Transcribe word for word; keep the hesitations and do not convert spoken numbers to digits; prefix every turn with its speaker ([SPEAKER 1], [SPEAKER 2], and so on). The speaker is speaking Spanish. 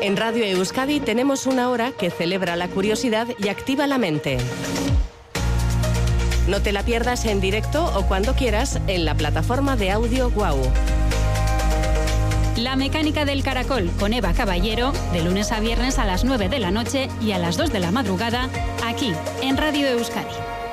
[SPEAKER 1] En Radio Euskadi tenemos una hora que celebra la curiosidad y activa la mente. No te la pierdas en directo o cuando quieras en la plataforma de audio Guau.
[SPEAKER 2] La mecánica del caracol con Eva Caballero, de lunes a viernes a las nueve de la noche y a las dos de la madrugada, aquí en Radio Euskadi.